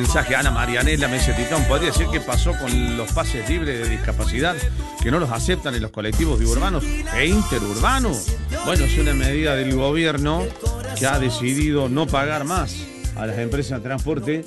Mensaje Ana Marianela, me dice Titón, ¿podría decir qué pasó con los pases libres de discapacidad que no los aceptan en los colectivos biurbanos e interurbanos? Bueno, es una medida del gobierno que ha decidido no pagar más a las empresas de transporte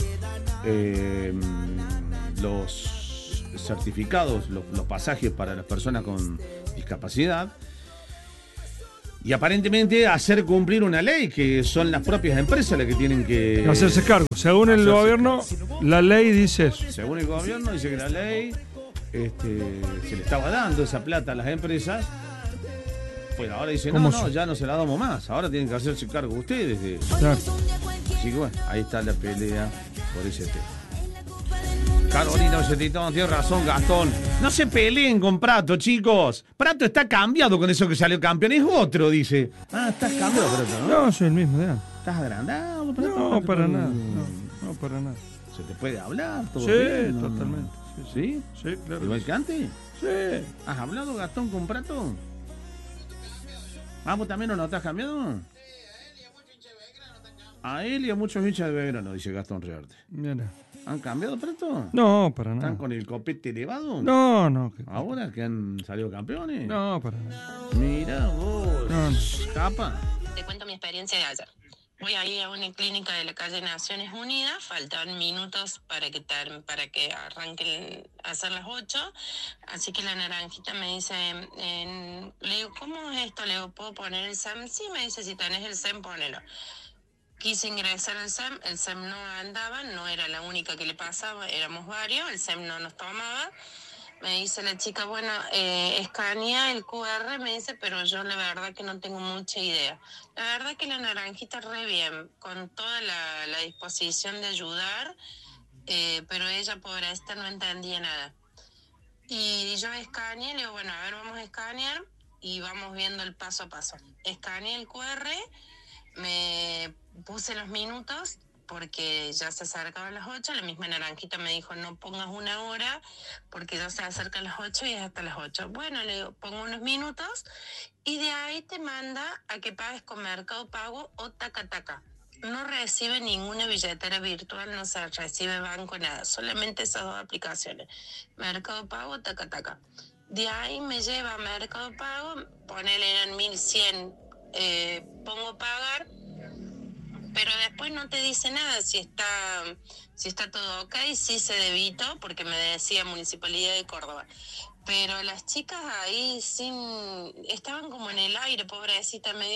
los certificados, los pasajes para las personas con discapacidad. Y aparentemente hacer cumplir una ley que son las propias empresas las que tienen que hacerse cargo. Según el gobierno, la ley dice eso. Según el gobierno dice que la ley se le estaba dando esa plata a las empresas. Bueno, ahora dice, no, ya no se la damos más. Ahora tienen que hacerse cargo ustedes de eso. Claro. Así que bueno, ahí está la pelea por ese tema. Carolina Titón, tiene razón, Gastón. No se peleen con Prato, chicos. Prato está cambiado con eso que salió campeón. Es otro, dice. Ah, estás cambiado, Prato, ¿no? No, soy el mismo de antes. ¿Estás agrandado, Prato? No, para nada. No, para nada. ¿Se te puede hablar? ¿Todo sí, bien? totalmente. ¿Sí? Sí, claro. ¿Igual que antes? Sí. ¿Has hablado, Gastón, con Prato? ¿Vos también no estás cambiado? A él y a muchos hinchas de Belgrano, dice Gastón Rearte. Mira. ¿Han cambiado, Prato? No, para nada. ¿Están con el copete elevado? No. ¿Ahora que han salido campeones? No, para nada. Mira vos, capa. Te cuento mi experiencia de ayer. Voy ahí a una clínica de la calle Naciones Unidas, faltaban minutos para que arranquen a hacer las 8, así que la naranjita me dice, le digo, ¿cómo es esto? Le digo, ¿puedo poner el SEM? Sí, me dice, si tenés el SEM, ponelo. Quise ingresar al SEM, el SEM no andaba, no era la única que le pasaba, éramos varios, el SEM no nos tomaba. Me dice la chica, bueno, escanea el QR, me dice, pero yo la verdad que no tengo mucha idea. La verdad que la naranjita re bien, con toda la disposición de ayudar, pero ella, pobrecita, no entendía nada. Y yo escaneé, le digo, bueno, a ver, vamos a escanear y vamos viendo el paso a paso. Escaneé el QR, me puse los minutos, porque ya se acercaban las 8, la misma naranjita me dijo, no pongas una hora, porque ya se acerca a las 8 y es hasta las 8. Bueno, le digo, pongo unos minutos, y de ahí te manda a que pagues con Mercado Pago o Taca Taca. No recibe ninguna billetera virtual, no se recibe banco, nada, solamente esas dos aplicaciones, Mercado Pago, Taca Taca. De ahí me lleva a Mercado Pago, ponele, eran 1100, pongo pagar, pero después no te dice nada si está todo ok, sí se debitó, porque me decía Municipalidad de Córdoba. Pero las chicas ahí estaban como en el aire, pobrecita, me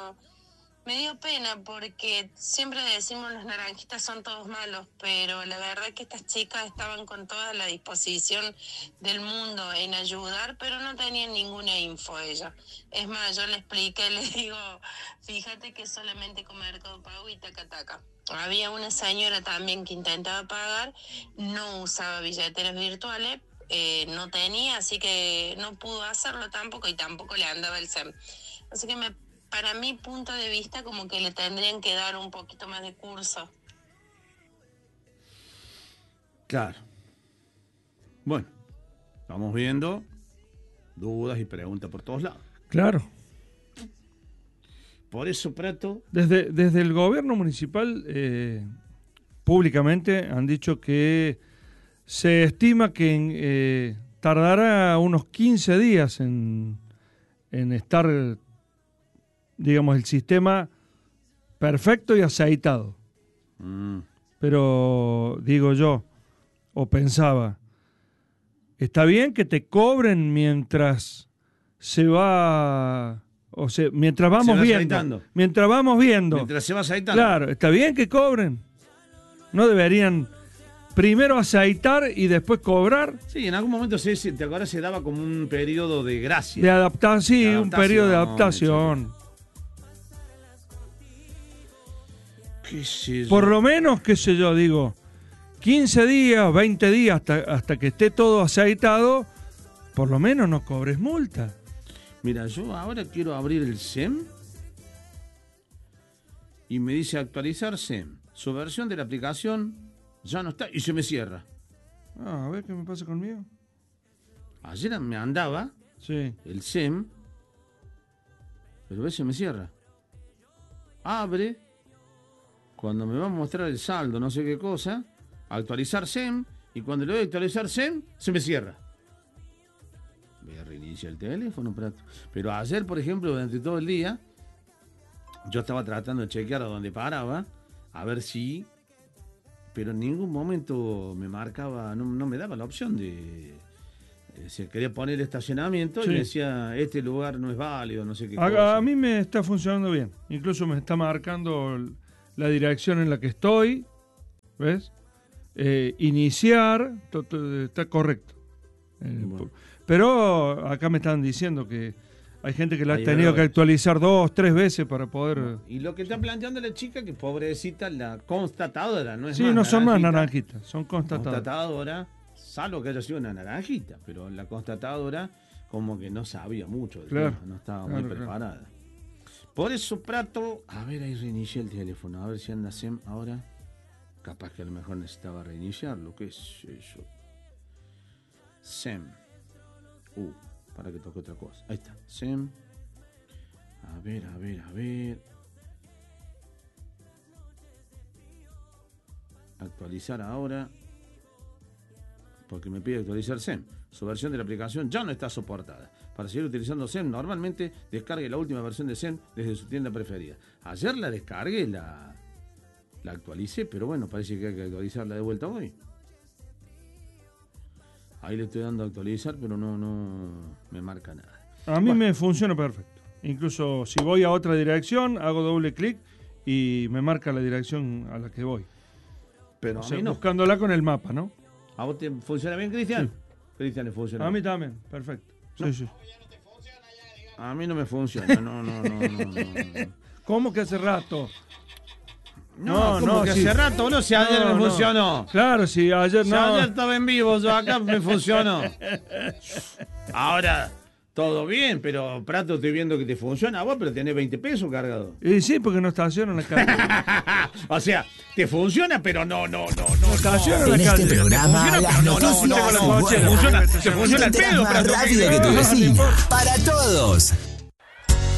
dio pena, porque siempre decimos los naranjitas son todos malos, pero la verdad que estas chicas estaban con toda la disposición del mundo en ayudar, pero no tenían ninguna info ellas. Es más, yo le expliqué, le digo, fíjate que solamente con Mercado Pago y Taca Taca. Había una señora también que intentaba pagar, no usaba billeteras virtuales, no tenía, así que no pudo hacerlo tampoco, y tampoco le andaba el SEM. Así que para mi punto de vista, como que le tendrían que dar un poquito más de curso. Claro. Bueno, estamos viendo dudas y preguntas por todos lados. Claro. Por eso, Prato. Desde el gobierno municipal, públicamente han dicho que se estima que tardará unos 15 días en estar, digamos, el sistema perfecto y aceitado. Pero digo yo, o pensaba, está bien que te cobren mientras se va, o sea, mientras vamos viendo. Mientras vamos viendo. Mientras se va aceitando. Claro, está bien que cobren. No deberían primero aceitar y después cobrar. Sí, en algún momento te acuerdas, se daba como un periodo de gracia. De adaptación, sí, un periodo de adaptación. ¿Qué sé yo? Por lo menos, qué sé yo, digo, 15 días, 20 días hasta que esté todo aceitado, por lo menos no cobres multa. Mira, yo ahora quiero abrir el SEM y me dice actualizar SEM. Su versión de la aplicación ya no está y se me cierra. A ver qué me pasa conmigo. Ayer me andaba el SEM, pero a veces me cierra. Abre, cuando me va a mostrar el saldo, no sé qué cosa, actualizar SEM, y cuando le doy a actualizar SEM, se me cierra. Voy a reiniciar el teléfono, pero ayer, por ejemplo, durante todo el día, yo estaba tratando de chequear a dónde paraba, a ver si, pero en ningún momento me marcaba, no me daba la opción de... Se quería poner estacionamiento y me decía, este lugar no es válido, no sé qué cosa. A mí me está funcionando bien. Incluso me está marcando la dirección en la que estoy. ¿Ves? Iniciar, está correcto. Bueno. Pero acá me están diciendo que hay gente que la ha tenido que actualizar 2, 3 veces para poder... Y lo que está planteando la chica, que pobrecita, la constatadora, no es más no naranjita, son más naranjitas, son constatadoras. Constatadora, salvo que haya sido una naranjita, pero la constatadora como que no sabía mucho del tema, no estaba muy preparada. Por eso, Prato, a ver, ahí reinicié el teléfono, a ver si anda SEM ahora. Capaz que a lo mejor necesitaba reiniciarlo, ¿qué es eso? SEM. Para que toque otra cosa. Ahí está, SEM. A ver. Actualizar ahora. Porque me pide actualizar SEM. Su versión de la aplicación ya no está soportada. Para seguir utilizando SEM, normalmente descargue la última versión de SEM desde su tienda preferida. Ayer la descargué, la actualicé, pero bueno, parece que hay que actualizarla de vuelta hoy. Ahí le estoy dando a actualizar, pero no me marca nada. A mí me funciona perfecto. Incluso si voy a otra dirección, hago doble clic y me marca la dirección a la que voy. Pero a mí no. Buscándola con el mapa, ¿no? ¿A vos te funciona bien, Cristian? Sí. Cristian le funciona. A mí también, perfecto. No. Sí. A mí no me funciona, no. ¿Cómo que hace rato? No, que hace rato, no, si ayer me funcionó. Claro, si ayer no. Si ayer estaba en vivo, yo acá me funcionó. Ahora, todo bien, pero Prato, estoy viendo que te funciona a vos, pero tenés 20 pesos cargado. Y sí, porque no estaciono en la calle. O sea, te funciona, pero no. Estaciono en la calle. este programa, funciona, las pero noticias te funciona el pedo, y Prato. rápido que tu vecina. Para todos.